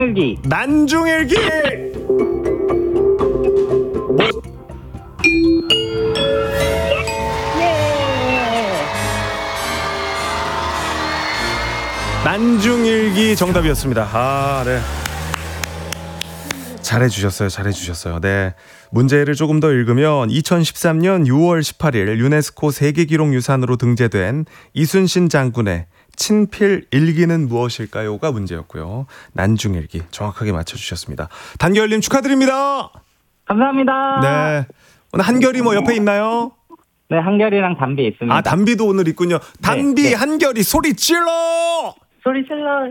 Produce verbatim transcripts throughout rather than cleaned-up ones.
일기. 난중일기. 뭐? 난중일기 정답이었습니다. 아, 네. 잘해주셨어요. 잘해주셨어요. 네. 문제를 조금 더 읽으면 이천십삼 년 유월 십팔일 유네스코 세계기록유산으로 등재된 이순신 장군의 친필 일기는 무엇일까요?가 문제였고요. 난중일기 정확하게 맞춰주셨습니다. 단결님 축하드립니다. 감사합니다. 네. 오늘 한결이 뭐 옆에 있나요? 네, 한결이랑 담비 있습니다. 아, 담비도 오늘 있군요. 담비, 네, 네. 한결이 소리 질러! 소리 질러.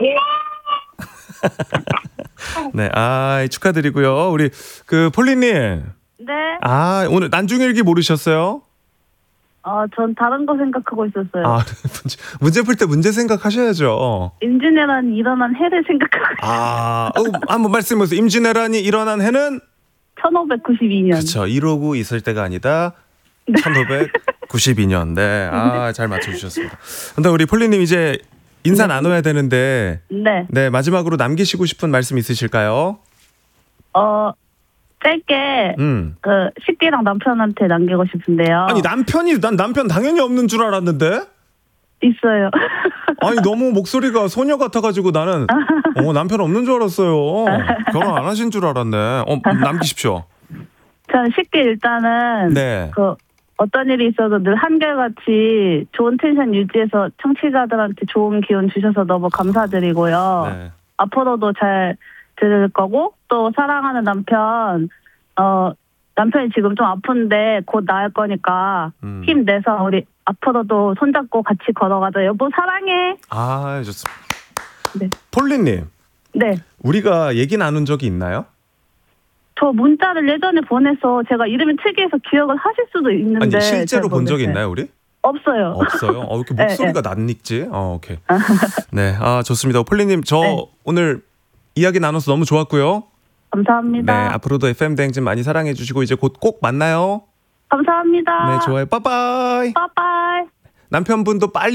네, 아, 축하드리고요. 우리 그 폴리님. 네. 아, 오늘 난중일기 모르셨어요? 어, 전 다른 거 생각하고 있었어요. 아, 문제, 문제 풀 때 문제 생각하셔야죠. 임진왜란이 일어난 해를 생각하고 아, 어, 한번 말씀해보세요. 임진왜란이 일어난 해는? 천오백구십이 년. 그렇죠. 이러고 있을 때가 아니다. 천오백구십이 년. 네, 아, 잘 맞춰주셨습니다. 근데 우리 폴리님 이제 인사 나눠야 되는데. 네. 네, 마지막으로 남기시고 싶은 말씀 있으실까요? 어, 짧게 음. 그 식기랑 남편한테 남기고 싶은데요. 아니, 남편이, 난 남편 당연히 없는 줄 알았는데? 있어요. 아니, 너무 목소리가 소녀 같아가지고 나는 어, 남편 없는 줄 알았어요. 결혼 안 하신 줄 알았네. 어, 남기십시오. 전 식기 일단은 네. 그 어떤 일이 있어도 늘 한결같이 좋은 텐션 유지해서 청취자들한테 좋은 기운 주셔서 너무 감사드리고요. 네. 앞으로도 잘 들을 거고 또 사랑하는 남편 어 남편이 지금 좀 아픈데 곧 나을 거니까 음. 힘내서 우리 앞으로도 손잡고 같이 걸어가자. 여보 사랑해. 아, 좋습니다. 네. 폴리님, 네. 우리가 얘기 나눈 적이 있나요? 저 문자를 예전에 보내서 제가 이름이 특이해서 기억을 하실 수도 있는데 아니, 실제로 잘 본 적이 모르겠어요. 있나요, 우리? 없어요. 없어요. 어, 이렇게 네, 목소리가 낯익지? 어, 오케이. 네, 아, 좋습니다. 폴리님, 저 네. 오늘 이야기 나눠서 너무 좋았고요. 감사합니다. 네, 앞으로도 에프엠 대행진 많이 사랑해 주시고 이제 곧 꼭 만나요. 감사합니다. 네, 좋아요. 빠빠이. 빠빠이. 남편분도 빨리